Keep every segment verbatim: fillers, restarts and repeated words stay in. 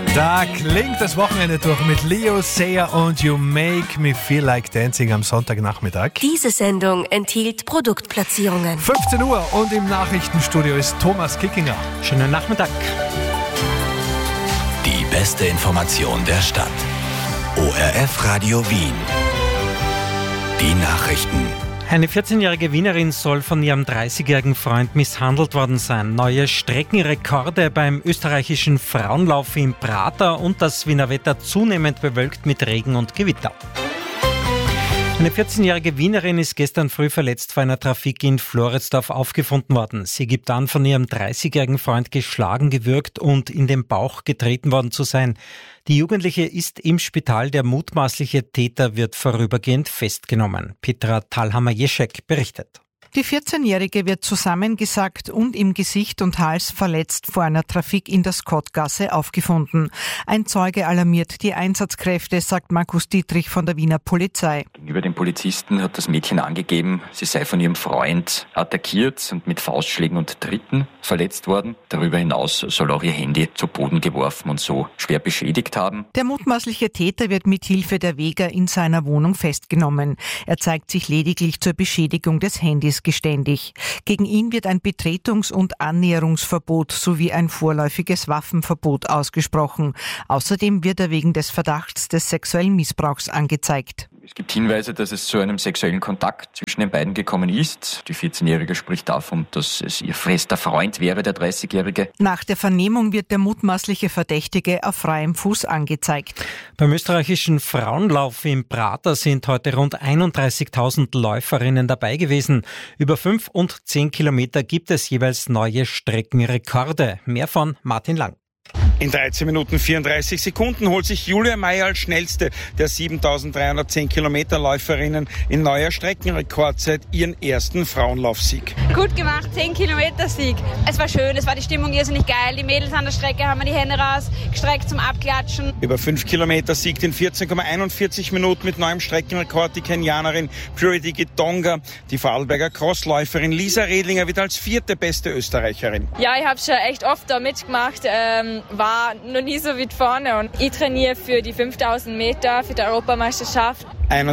Da klingt das Wochenende durch mit Leo Sayer und You Make Me Feel Like Dancing am Sonntagnachmittag. Diese Sendung enthielt Produktplatzierungen. fünfzehn Uhr und im Nachrichtenstudio ist Thomas Kickinger. Schönen Nachmittag. Die beste Information der Stadt. O R F Radio Wien. Die Nachrichten. Eine vierzehnjährige Wienerin soll von ihrem dreißigjährigen Freund misshandelt worden sein. Neue Streckenrekorde beim österreichischen Frauenlauf im Prater und das Wiener Wetter zunehmend bewölkt mit Regen und Gewitter. Eine vierzehnjährige Wienerin ist gestern früh verletzt vor einer Trafik in Floridsdorf aufgefunden worden. Sie gibt an, von ihrem dreißigjährigen Freund geschlagen, gewürgt und in den Bauch getreten worden zu sein. Die Jugendliche ist im Spital, der mutmaßliche Täter wird vorübergehend festgenommen. Petra Thalhammer-Jeschek berichtet. Die vierzehnjährige wird zusammengesackt und im Gesicht und Hals verletzt vor einer Trafik in der Skottgasse aufgefunden. Ein Zeuge alarmiert die Einsatzkräfte, sagt Markus Dietrich von der Wiener Polizei. Gegenüber den Polizisten hat das Mädchen angegeben, sie sei von ihrem Freund attackiert und mit Faustschlägen und Tritten verletzt worden. Darüber hinaus soll auch ihr Handy zu Boden geworfen und so schwer beschädigt haben. Der mutmaßliche Täter wird mit Hilfe der Wäger in seiner Wohnung festgenommen. Er zeigt sich lediglich zur Beschädigung des Handys geständig. Gegen ihn wird ein Betretungs- und Annäherungsverbot sowie ein vorläufiges Waffenverbot ausgesprochen. Außerdem wird er wegen des Verdachts des sexuellen Missbrauchs angezeigt. Es gibt Hinweise, dass es zu einem sexuellen Kontakt zwischen den beiden gekommen ist. Die vierzehnjährige spricht davon, dass es ihr fester Freund wäre, der dreißigjährige. Nach der Vernehmung wird der mutmaßliche Verdächtige auf freiem Fuß angezeigt. Beim österreichischen Frauenlauf im Prater sind heute rund einunddreißigtausend Läuferinnen dabei gewesen. Über fünf und zehn Kilometer gibt es jeweils neue Streckenrekorde. Mehr von Martin Lang. In dreizehn Minuten vierunddreißig Sekunden holt sich Julia Meyer als schnellste der siebentausenddreihundertzehn Kilometer Läuferinnen in neuer Streckenrekordzeit ihren ersten Frauenlaufsieg. Gut gemacht, zehn Kilometer Sieg. Es war schön, es war die Stimmung irrsinnig geil. Die Mädels an der Strecke haben die Hände rausgestreckt zum Abklatschen. Über fünf Kilometer siegt in vierzehn Komma einundvierzig Minuten mit neuem Streckenrekord die Kenianerin Purity Gitonga. Die Vorarlberger Crossläuferin Lisa Redlinger wird als vierte beste Österreicherin. Ja, ich habe schon echt oft da mitgemacht, ähm, war noch nie so weit vorne und ich trainiere für die fünftausend Meter, für die Europameisterschaft.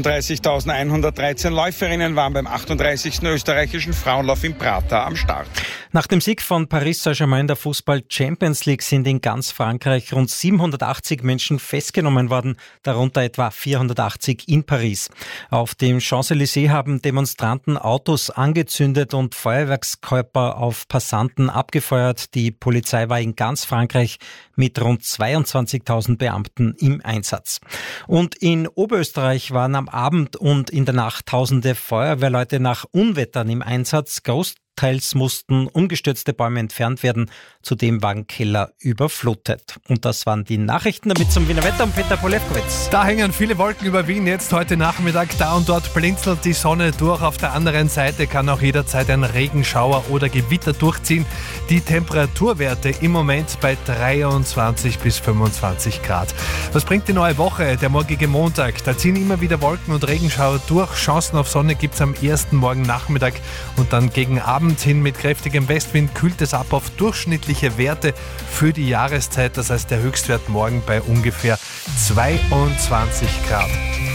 einunddreißigtausendeinhundertdreizehn Läuferinnen waren beim achtunddreißigsten österreichischen Frauenlauf im Prater am Start. Nach dem Sieg von Paris Saint-Germain in der Fußball-Champions League sind in ganz Frankreich rund siebenhundertachtzig Menschen festgenommen worden, darunter etwa vierhundertachtzig in Paris. Auf dem Champs-Élysées haben Demonstranten Autos angezündet und Feuerwerkskörper auf Passanten abgefeuert. Die Polizei war in ganz Frankreich mit rund zweiundzwanzigtausend Beamten im Einsatz. Und in Oberösterreich waren am Abend und in der Nacht tausende Feuerwehrleute nach Unwettern im Einsatz. Großteils mussten umgestürzte Bäume entfernt werden. Zudem waren Keller überflutet. Und das waren die Nachrichten. Damit zum Wiener Wetter und Peter Polewkowitz. Da hängen viele Wolken über Wien jetzt heute Nachmittag. Da und dort blinzelt die Sonne durch. Auf der anderen Seite kann auch jederzeit ein Regenschauer oder Gewitter durchziehen. Die Temperaturwerte im Moment bei dreiundzwanzig bis fünfundzwanzig Grad. Was bringt die neue Woche, der morgige Montag? Da ziehen immer wieder Wolken und Regenschauer durch. Chancen auf Sonne gibt es am ersten Morgen Nachmittag und dann gegen Abend hin mit kräftigem Westwind kühlt es ab auf durchschnittliche Werte für die Jahreszeit. Das heißt, der Höchstwert morgen bei ungefähr zweiundzwanzig Grad.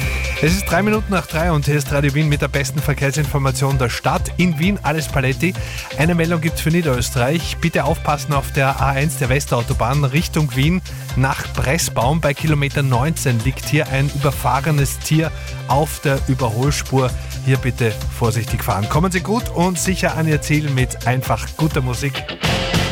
Es ist drei Minuten nach drei und hier ist Radio Wien mit der besten Verkehrsinformation der Stadt. In Wien alles Paletti. Eine Meldung gibt es für Niederösterreich. Bitte aufpassen auf der A eins der Westautobahn Richtung Wien nach Pressbaum. Bei Kilometer neunzehn liegt hier ein überfahrenes Tier auf der Überholspur. Hier bitte vorsichtig fahren. Kommen Sie gut und sicher an Ihr Ziel mit einfach guter Musik.